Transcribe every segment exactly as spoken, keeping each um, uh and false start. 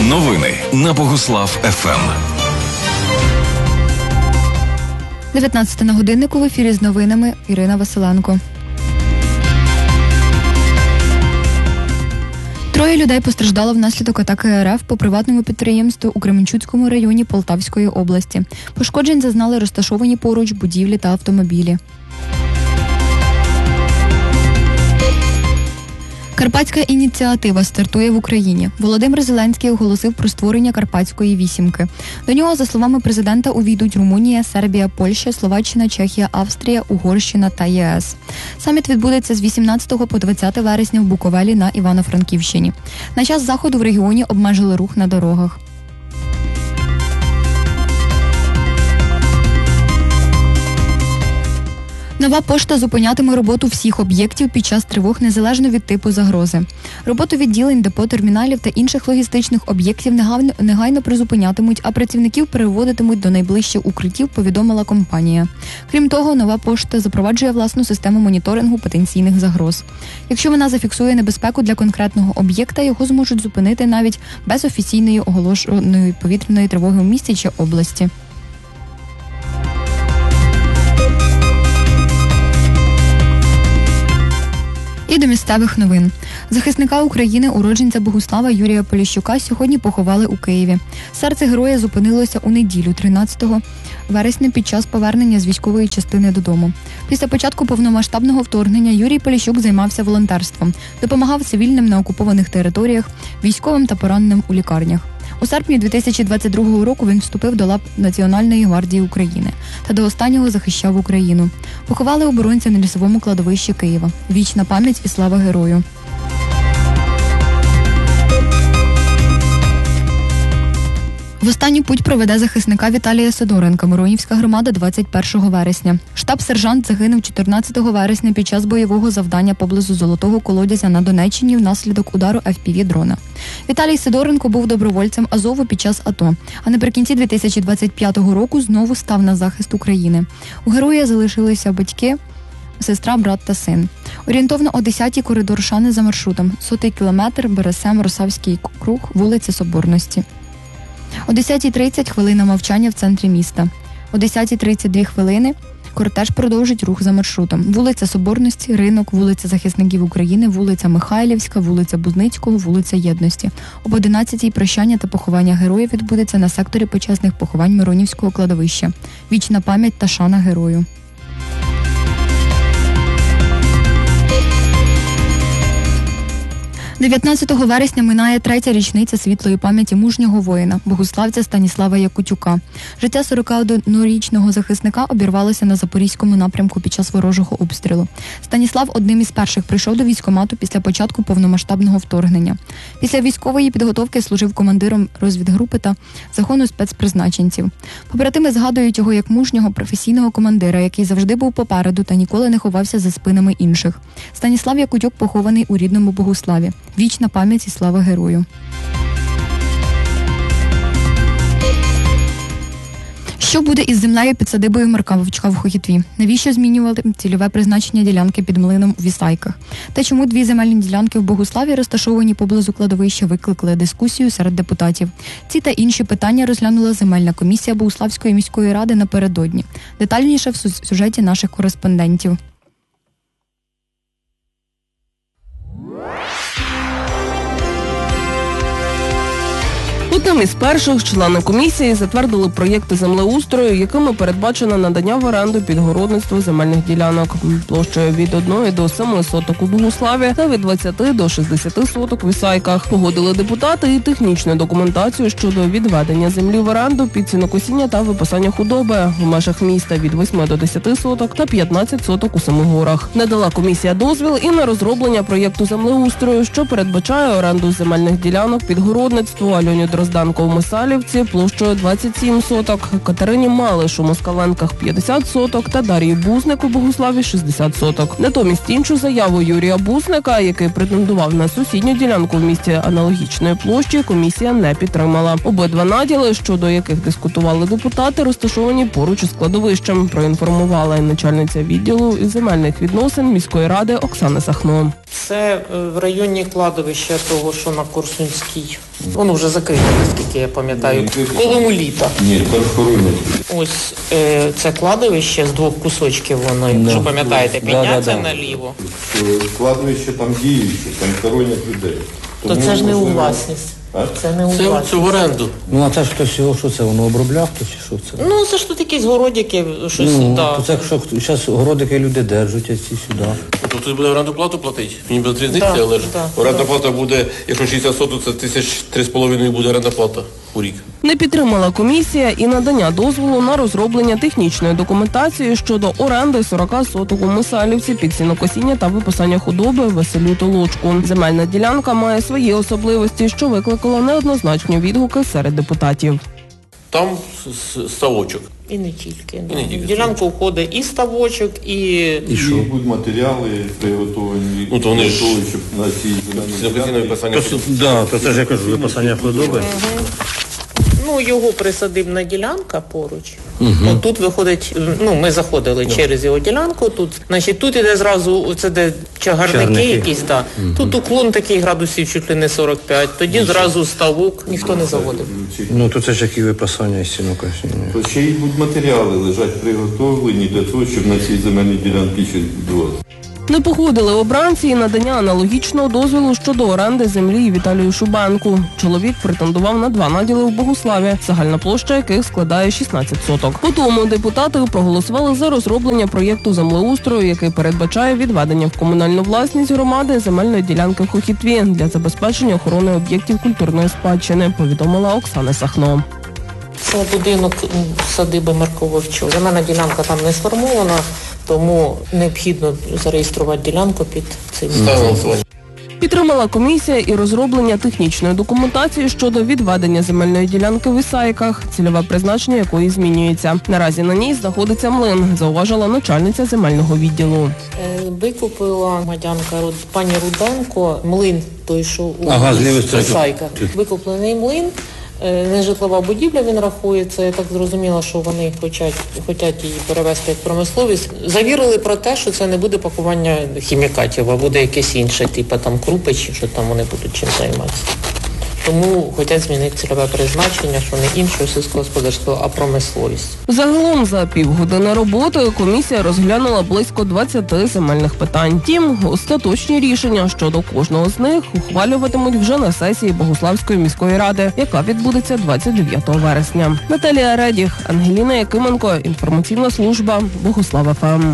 Новини на Богуслав еф ем. дев'ятнадцята на годиннику, в ефірі з новинами Ірина Василенко. Троє людей постраждало внаслідок атаки РФ по приватному підприємству у Кременчуцькому районі Полтавської області. Пошкоджень зазнали розташовані поруч будівлі та автомобілі. Карпатська ініціатива стартує в Україні. Володимир Зеленський оголосив про створення Карпатської вісімки. До нього, за словами президента, увійдуть Румунія, Сербія, Польща, Словаччина, Чехія, Австрія, Угорщина та ЄС. Саміт відбудеться з вісімнадцятого по двадцяте вересня в Буковелі на Івано-Франківщині. На час заходу в регіоні обмежили рух на дорогах. Нова пошта зупинятиме роботу всіх об'єктів під час тривог незалежно від типу загрози. Роботу відділень, депо, терміналів та інших логістичних об'єктів негайно, негайно призупинятимуть, а працівників переводитимуть до найближчих укриттів, повідомила компанія. Крім того, нова пошта запроваджує власну систему моніторингу потенційних загроз. Якщо вона зафіксує небезпеку для конкретного об'єкта, його зможуть зупинити навіть без офіційної оголошеної повітряної тривоги в місті чи області. І до місцевих новин. Захисника України, уродженця Богуслава Юрія Поліщука, сьогодні поховали у Києві. Серце героя зупинилося у неділю, тринадцятого вересня, під час повернення з військової частини додому. Після початку повномасштабного вторгнення Юрій Поліщук займався волонтерством, допомагав цивільним на окупованих територіях, військовим та пораненим у лікарнях. У серпні дві тисячі двадцять другого року він вступив до лав Національної гвардії України та до останнього захищав Україну. Поховали оборонця на лісовому кладовищі Києва. Вічна пам'ять і слава герою. В останню путь проведе захисника Віталія Сидоренка Миронівська громада двадцять першого вересня. Штаб-сержант загинув чотирнадцятого вересня під час бойового завдання поблизу Золотого колодязя на Донеччині внаслідок удару еф пі ві-дрона. Віталій Сидоренко був добровольцем Азову під час АТО, а наприкінці дві тисячі двадцять п'ятого року знову став на захист України. У героя залишилися батьки, сестра, брат та син. Орієнтовно о десятій коридор Шани за маршрутом. Сотий кілометр, Бересем, Росавський круг, вулиця Соборності. О десятій тридцять хвилина мовчання в центрі міста. О десятій тридцять дві хвилини кортеж продовжить рух за маршрутом. Вулиця Соборності, Ринок, вулиця Захисників України, вулиця Михайлівська, вулиця Бузницького, вулиця Єдності. Об одинадцятій прощання та поховання героїв відбудеться на секторі почесних поховань Миронівського кладовища. Вічна пам'ять та шана герою. дев'ятнадцятого вересня минає третя річниця світлої пам'яті мужнього воїна, богуславця Станіслава Якутюка. Життя сорокаоднорічного захисника обірвалося на Запорізькому напрямку під час ворожого обстрілу. Станіслав одним із перших прийшов до військкомату після початку повномасштабного вторгнення. Після військової підготовки служив командиром розвідгрупи та загону спецпризначенців. Побратими згадують його як мужнього професійного командира, який завжди був попереду та ніколи не ховався за спинами інших. Станіслав Якутюк похований у рідному Богуславі. Вічна пам'ять і слава герою. Що буде із землею під садибою Марка Вовчка в Хохітві? Навіщо змінювати цільове призначення ділянки під млином у Вісайках? Та чому дві земельні ділянки в Богуславі, розташовані поблизу кладовища, викликали дискусію серед депутатів? Ці та інші питання розглянула земельна комісія Богуславської міської ради напередодні. Детальніше в сюжеті наших кореспондентів. Одним із перших члени комісії затвердили проєкти землеустрою, якими передбачено надання в оренду під городництво земельних ділянок площею від одної до семи соток у Богуславі та від двадцяти до шістдесяти соток в Ісайках. Погодили депутати і технічну документацію щодо відведення землі в оренду під сінокосіння та випасання худоби в межах міста від восьми до десяти соток та п'ятнадцяти соток у Семигорах. Надала комісія дозвіл і на розроблення проєкту землеустрою, що передбачає оренду земельних ділянок під городництво Альоні Дрозданко в Мисалівці площею двадцять сім соток, Катерині Малиш у Москаленках п'ятдесят соток та Дар'ї Бузник у Богуславі шістдесят соток. Натомість іншу заяву Юрія Бузника, який претендував на сусідню ділянку в місті аналогічної площі, комісія не підтримала. Обидва наділи, щодо яких дискутували депутати, розташовані поруч із кладовищем, проінформувала і начальниця відділу із земельних відносин міської ради Оксана Сахно. Це в районі кладовища того, що на Корсунській. Воно вже закрите, наскільки я пам'ятаю. Колому літа. Ні, там хоронять. Ось е, це кладовище з двох кусочків воно, якщо Да. пам'ятаєте, Да, підняться да, да. наліво. Кладовище там діюче, там хоронять людей. То Тому, це ж не у можливо, власність. А? Це не у Це, власність. це в оренду. Ну, а це ж хтось його, що це, воно обробляв хтось чи що це? Ну, це ж тут якісь городики, щось, Ну, да. то це що, зараз городики люди держать, а ці сюди. Тобто хтось буде оренду плату платити. Мені без різниці, Да, але ж да, оренда да. плата буде, якщо шістдесят соток, це тисяч три з половиною буде оренда плата у рік. Не підтримала комісія і надання дозволу на розроблення технічної документації щодо оренди сорок соток у Мисалівці під сінокосіння та виписання худоби Василю Толочку. Земельна ділянка має свої особливості, що викликало неоднозначні відгуки серед депутатів. Там с- с- ставочок. І не тільки. І не тільки В ділянку входить і ставочок, і... І що? Будуть матеріали приготовані, Ну, то вони ж- для того, щоб на цій Сінокосіння земельній виписання. Просто, да, то це ж я кажу, випасання худоби. Ну, його присадибна ділянка поруч. Угу. Тут виходить, ну, ми заходили через його ділянку, тут, значить, тут іде зразу, це де чагарники, Чагарники. якісь, да. Угу. Тут уклон такий градусів чуть ли не сорок п'ять, тоді зразу ставок, ніхто не заводив. Ну, то це ж які випасання із сінокосіння. То ще й будуть матеріали лежать приготовлені для того, щоб на цій земельній ділянці щось будувати. Не погодили обранці і надання аналогічного дозволу щодо оренди землі Віталію Шубенку. Чоловік претендував на два наділи в Богуславі, загальна площа яких складає шістнадцять соток. По тому депутати проголосували за розроблення проєкту землеустрою, який передбачає відведення в комунальну власність громади земельної ділянки в Хохітві для забезпечення охорони об'єктів культурної спадщини, повідомила Оксана Сахно. Це будинок м, садиби Марковичу. Земельна ділянка там не сформована, тому необхідно зареєструвати ділянку під цим. Ставимо голосування. Підтримала комісія і розроблення технічної документації щодо відведення земельної ділянки в Ісаїках, цільове призначення якої змінюється. Наразі на ній знаходиться млин, зауважила начальниця земельного відділу. Е, Викупила громадянка Руд- пані Руденко млин, той, що у Ага, з лівої сторони. Ісайках. Викуплений млин. Е, Нежитлова будівля він рахується. Я так зрозуміла, що вони хочуть, хочуть її перевести як промисловість. Завірили про те, що це не буде пакування хімікатів, а буде якесь інше, типу там крупи, чи що там вони будуть чим займатися. Тому хочуть змінити цільове призначення, що не іншого сільськогосподарського, а промисловість. Загалом за півгодини роботи комісія розглянула близько двадцяти земельних питань. Втім, остаточні рішення щодо кожного з них ухвалюватимуть вже на сесії Богуславської міської ради, яка відбудеться двадцять дев'ятого вересня. Наталія Редіх, Ангеліна Якименко, інформаційна служба Богуслав ФМ.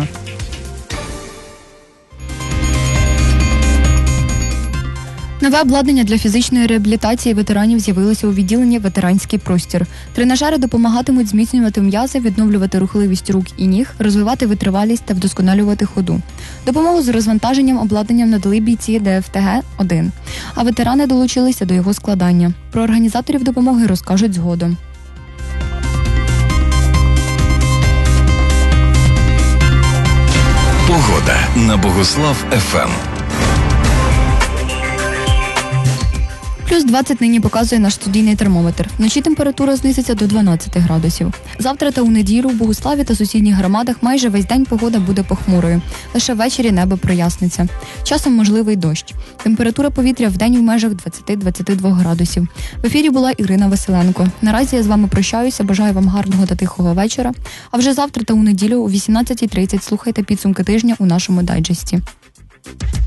Нове обладнання для фізичної реабілітації ветеранів з'явилося у відділенні «Ветеранський простір». Тренажери допомагатимуть зміцнювати м'язи, відновлювати рухливість рук і ніг, розвивати витривалість та вдосконалювати ходу. Допомогу з розвантаженням обладнанням надали бійці Д Ф Т Г один, а ветерани долучилися до його складання. Про організаторів допомоги розкажуть згодом. Погода на Богуслав еф ем. Плюс двадцять нині показує наш студійний термометр. Вночі температура знизиться до дванадцяти градусів. Завтра та у неділю в Богуславі та сусідніх громадах майже весь день погода буде похмурою. Лише ввечері небо проясниться. Часом можливий дощ. Температура повітря вдень в межах двадцять-двадцять два градусів. В ефірі була Ірина Василенко. Наразі я з вами прощаюся, бажаю вам гарного та тихого вечора. А вже завтра та у неділю о вісімнадцятій тридцять слухайте підсумки тижня у нашому дайджесті.